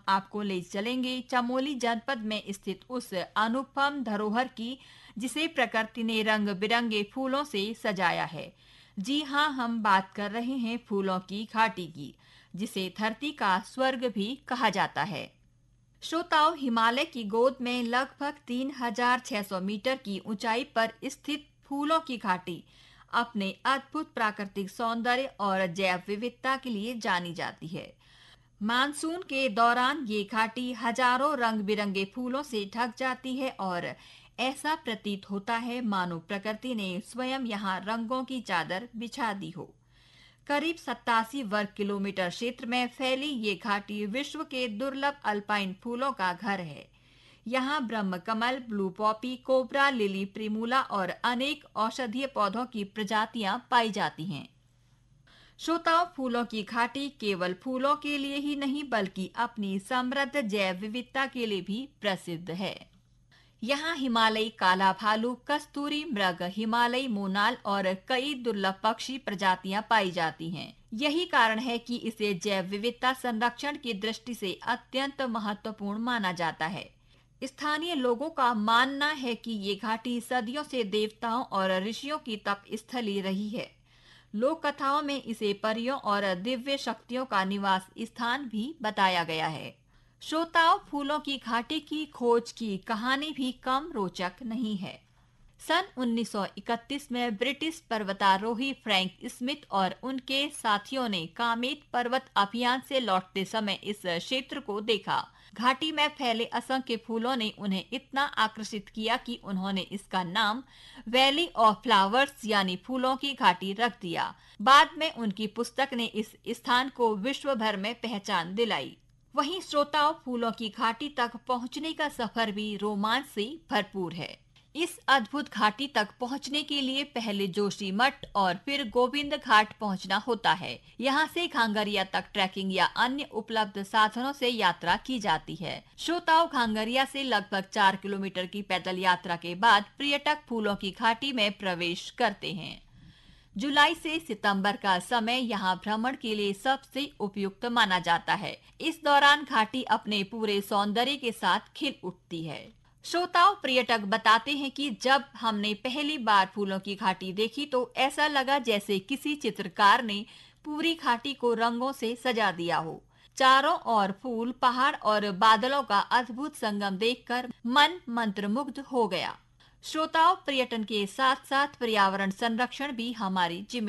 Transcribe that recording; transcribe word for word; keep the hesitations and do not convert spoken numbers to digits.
आपको ले चलेंगे चमोली जनपद में स्थित उस अनुपम धरोहर की जिसे प्रकृति ने रंग बिरंगे फूलों से सजाया है। जी हाँ, हम बात कर रहे हैं फूलों की घाटी की, जिसे धरती का स्वर्ग भी कहा जाता है। श्रोताओं, हिमालय की गोद में लगभग तीन हज़ार छह सौ मीटर की ऊंचाई पर स्थित फूलों की घाटी अपने अद्भुत प्राकृतिक सौंदर्य और जैव विविधता के लिए जानी जाती है। मानसून के दौरान ये घाटी हजारों रंग बिरंगे फूलों से ढक जाती है और ऐसा प्रतीत होता है मानो प्रकृति ने स्वयं यहाँ रंगों की चादर बिछा दी हो। करीब सत्तासी वर्ग किलोमीटर क्षेत्र में फैली ये घाटी विश्व के दुर्लभ अल्पाइन फूलों का घर है। यहाँ ब्रह्म कमल, ब्लू पॉपी, कोबरा लिली, प्रिमूला और अनेक औषधीय पौधों की प्रजातियां पाई जाती हैं। श्रोताओं, फूलों की घाटी केवल फूलों के लिए ही नहीं बल्कि अपनी समृद्ध जैव विविधता के लिए भी प्रसिद्ध है। यहाँ हिमालयी काला भालू, कस्तूरी मृग, हिमालयी मोनाल और कई दुर्लभ पक्षी प्रजातियां पाई जाती हैं। यही कारण है कि इसे जैव विविधता संरक्षण की दृष्टि से अत्यंत महत्वपूर्ण माना जाता है। स्थानीय लोगों का मानना है कि ये घाटी सदियों से देवताओं और ऋषियों की तप स्थली रही है। लोक कथाओं में इसे परियों और दिव्य शक्तियों का निवास स्थान भी बताया गया है। श्रोताओं, फूलों की घाटी की खोज की कहानी भी कम रोचक नहीं है। सन उन्नीस सौ इकतीस में ब्रिटिश पर्वतारोही फ्रैंक स्मिथ और उनके साथियों ने कामेट पर्वत अभियान से लौटते समय इस क्षेत्र को देखा। घाटी में फैले असंख्य फूलों ने उन्हें इतना आकर्षित किया कि उन्होंने इसका नाम वैली ऑफ फ्लावर्स यानी फूलों की घाटी रख दिया। बाद में उनकी पुस्तक ने इस स्थान को विश्व भर में पहचान दिलाई। वहीं श्रोताओं, फूलों की घाटी तक पहुंचने का सफर भी रोमांच से भरपूर है। इस अद्भुत घाटी तक पहुंचने के लिए पहले जोशीमठ और फिर गोविंद घाट पहुंचना होता है। यहां से घांगरिया तक ट्रैकिंग या अन्य उपलब्ध साधनों से यात्रा की जाती है। श्रोताओं, घांगरिया से लगभग चार किलोमीटर की पैदल यात्रा के बाद पर्यटक फूलों की घाटी में प्रवेश करते हैं। जुलाई से सितंबर का समय यहाँ भ्रमण के लिए सबसे उपयुक्त माना जाता है। इस दौरान घाटी अपने पूरे सौंदर्य के साथ खिल उठती है। श्रोताओं, पर्यटक बताते हैं कि जब हमने पहली बार फूलों की घाटी देखी तो ऐसा लगा जैसे किसी चित्रकार ने पूरी घाटी को रंगों से सजा दिया हो। चारों ओर फूल, पहाड़ और बादलों का अद्भुत संगम देखकर मन मंत्रमुग्ध हो गया। श्रोताओं, पर्यटन के साथ साथ पर्यावरण संरक्षण भी हमारी जिम्मेदारी